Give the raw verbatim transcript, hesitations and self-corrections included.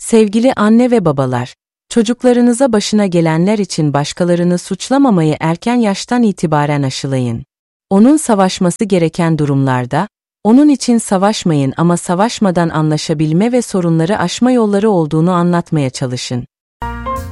Sevgili anne ve babalar, çocuklarınıza başına gelenler için başkalarını suçlamamayı erken yaştan itibaren aşılayın. Onun savaşması gereken durumlarda, onun için savaşmayın ama savaşmadan anlaşabilme ve sorunları aşma yolları olduğunu anlatmaya çalışın.